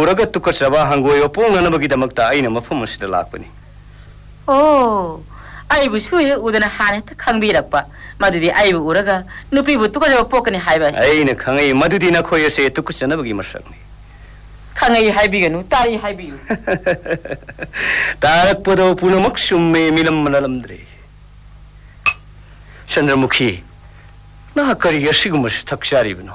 ꯎꯔꯒ ꯇꯨꯀꯠꯆꯕ ꯍꯪꯒꯣꯏꯕ ꯄꯣꯡꯅꯅꯕꯒꯤꯗꯃꯛꯇ ꯑꯩꯅ ꯃꯐꯝ ꯑꯁꯤꯗ ꯂꯥꯛꯄꯅꯤ. ꯑꯣ ꯑꯩꯕꯨꯁꯨ ꯍꯦꯛ ꯎꯗꯅ ꯍꯥꯟꯅ ꯍꯦꯛꯇ ꯈꯪꯕꯤꯔꯛꯄ ꯃꯗꯨꯗꯤ ꯑꯩꯕꯨ ꯎꯔꯒ ꯅꯨꯄꯤꯕꯨ ꯇꯨꯀꯠꯆꯕ ꯄꯣꯛꯀꯅꯤ ꯍꯥꯏꯕ ꯑꯁꯤ. ꯑꯩꯅ ꯈꯪꯉꯤ ꯃꯗꯨꯗꯤ ꯅꯈꯣꯏ ꯑꯁꯦ ꯇꯨꯀꯠꯆꯅꯕꯒꯤ ꯃꯁꯛꯅꯤ. ꯈꯪꯉꯤ ꯍꯥꯏꯕꯤꯒꯅꯨ ꯇꯥꯏ ꯍꯥꯏꯕꯤꯌꯨ. ꯇꯥꯔꯛꯄꯗ ꯄꯨꯝꯅꯃꯛ ꯆꯨꯝꯃꯦ ꯃꯤꯂꯝ ꯃꯅꯂꯝꯗ꯭ꯔꯦ. ꯆꯟꯗ꯭ꯔꯃꯨꯈꯤ ꯅꯍꯥꯛ ꯀꯔꯤꯒꯤ ꯑꯁꯤꯒꯨꯝꯕꯁꯤ ꯊꯛꯆꯔꯤꯕꯅꯣ?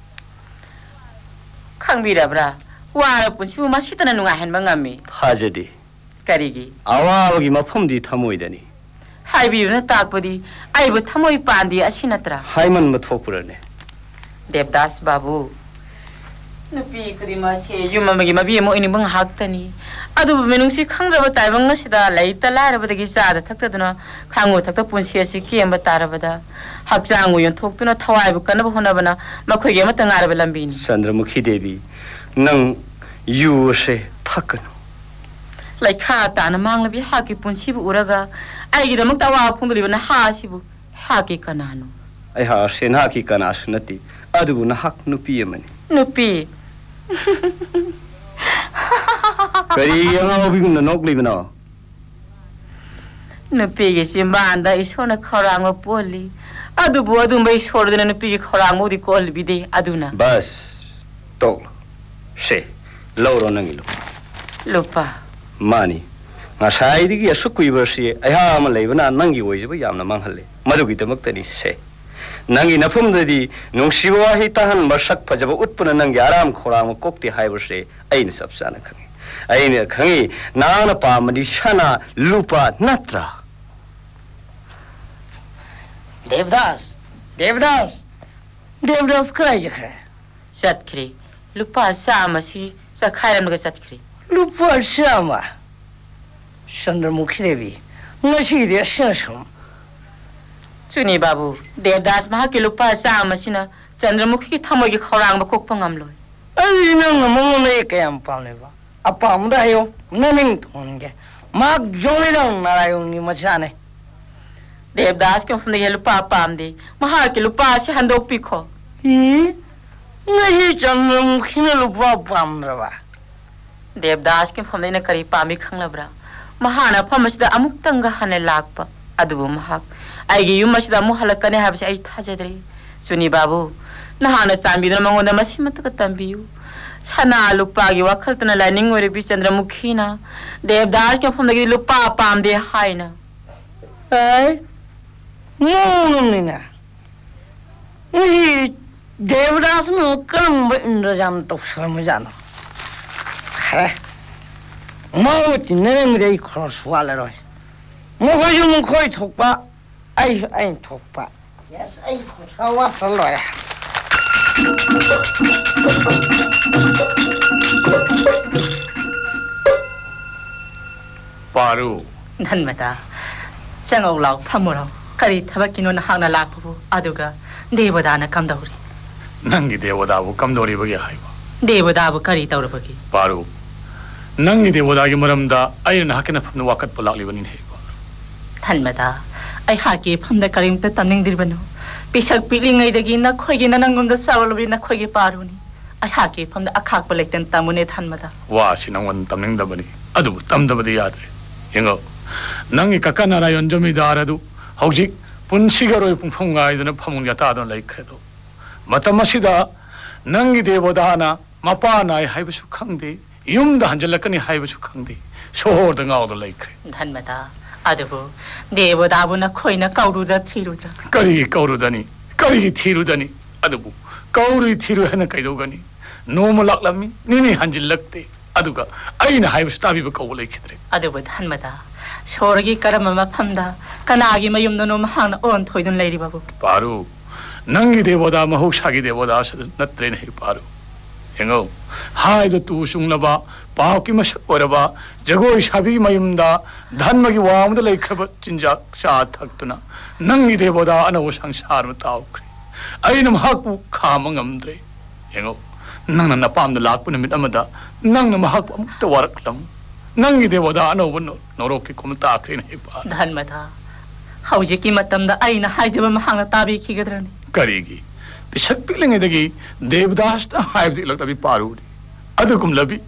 ꯈꯪꯕꯤꯔꯕ꯭ꯔꯥ ꯋꯥꯔ ꯄꯨꯟꯁꯤꯕꯨ ꯃꯁꯤꯇꯅ ꯅꯨꯡꯉꯥꯏꯍꯟꯕ ꯉꯝꯃꯤ. ꯊꯥꯖꯗꯦ. ꯀꯔꯤꯒꯤ? ꯑꯋꯥꯕꯒꯤ ꯃꯐꯝꯗꯤ ꯊꯃꯣꯏꯗꯅꯤ. ꯍꯥꯏꯕꯤꯌꯨꯅ ꯇꯥꯛꯄꯗꯤ ꯑꯩꯕꯨ ꯊꯃꯣꯏ ꯄꯥꯟꯗꯦ ꯑꯁꯤ ꯅꯠꯇ꯭ꯔꯥ? 하이만 토프라네. ꯗꯦꯕꯗꯥꯁ 바부 누피 그리마시 유마마기 마비에 뭐 이닝 학더니 아두 메농시 캉드라바 딸방나시다 레이따 라라바다기 자다 탁다드나 강우 탁다 본시에시 기엠바 따라바다 학장 우연 톡두나 타와이부 까나바 호나바나 마코이게 마땅 아라바 람비니 산드라무키 데비 능 유세 탁근 라이카 따나 망라비 하기 본시부 우라가 아이기다먹 따와 퐁들이바나 하시부 하기 까나노 아이하 세나기 까나스 나티 아두부 나학 누피에마니 누피 그리 영아오비군나 녹리브나 누피게 심반다 이소나 커랑어 폴리 아두부 아두메 소르드나 누피게 커랑어 디 콜비데 아두나 바스 또 세 로로낭일로 루파 마니 나사이디기 야수쿠이버시 아야마 레이브나 낭기 오이즈부 야암나 망할레 마두기데먹더니 세 낭이 나품들이 농시와 히타한 머삭 파자바 웃부는 낭기 아람 코라모 꼭디 하이버시 아이니 섭사나 강이 아이니 강이 나나 파마디 샤나 루파 나트라 देवदास कराई जखरे सतखरी लुपा सामसी सखायरम नग सतखरी लुपा सामा चंद्रमुखी देवी ngasi sensum चुनी बाबू देवदास महा के लुपा सामसीना चंद्रमुखी की थमोगी खौरांग ब कोक पंगमलोय ai nang mongone kayam palneba apamda yo naning thonge mak jolidang narayong ni machane Devdas के फुंदे लुपा पामदे महा के लुपा से हंदोक पिखो hi ngasi चंद्रमुखी ने लुपा पामरवा देवदास के फुंदे ने करी पामी खंगलब्रा महाना फमसदा अमुक तंग हने लाकपा अदबु महाक आइगी युमसदा मुहलकने हाबसे आई थाजदरे सुनी बाबू नहाना चांबिदन मंगोंदा मसिमत क तंबियु सना लुपागी वखलतना लाइनिंग ओरे बि चंद्रमुखीना देवदास के फुंदे लुपा पामदे हाइना ai nina ni devdas no karam indrajan to samjana khare mau tineng rei cross wala roi mo khoi khoi thokpa ai thokpa yes ai khosawa saloi Paru धन्मता चंगौ लाव फमुराव करी थबकिनो नहाना लापबु अदुगा देवदाना कमदौरी नंगी देवदाबु कमदौरीबगे हाइबो देवदाबु करी तौरबगी पारू नंगी देवदागी मरमदा आयना हकना फमन वाकत पलाकलिबनि हेबो धन्मता आई हाके फमदा करीमता तमनिंगदिरबनो पिसक पिलिंगैदगी नखोइगे ननंगुमदा चावलबि नखोइगे पारुनी आई हाके फमदा अखाक पलेक्तन तमुने धन्मता वा सिनंगवन तमनिंगदबनि अदु तमदबदि यादरे यंगो नंगी कका नारायण जमीदार अदु हौजिक पुनसिगरोय पुंफंगायदना फमुंगा तादन लैखरेदो मतमसिदा नंगी देवदाना मपानाय हाइबसु खंगदे युमदा हंजलकनि हाइबसु खंगदे सोहरदा गावदा लैखरे धन्मता अदबु देवदाबु नखोइना कौरुदा थिरुदा करी थिरुदनी अदबु कौरी थिरु हना कैदोगनी नोम लाक्लमी निनी हंजिलकते अदुगा आइना हाइबसु ताबिब कौ लैखिद्रे अदबु धन्मता सोरगी करम मफमदा कनागी मयुमदनो महान ओन थोइदन लैरि बाबू पारू नंगी देवदा महौसागी देवदा नत्रेन हे पारू हेंगो हाइद तू सुंगलबा पावकी मसक ओरबा जगोई साबी मयुमदा धन्मगी वामद लैखब चिंजा चा थक्तुना नंगी देवदा अनव संसार म ताउख्रे आइना महकु खामंगमद्रे हेंगो नंगना नपामद लाकपु नमित अमदा नंगना महकु अमुक्त वरकलम नंगी देवदा अनव नोरोकी कुम ताख्रेन हे पा धन्मता हौजिकी मतमदा आइना हाइजब महांगना ताबी खिगद्रनी करीगी पिसक पिलंगेदगी देवदास ता हाइबदि लक्तबि पारूरी अदुकुम लबि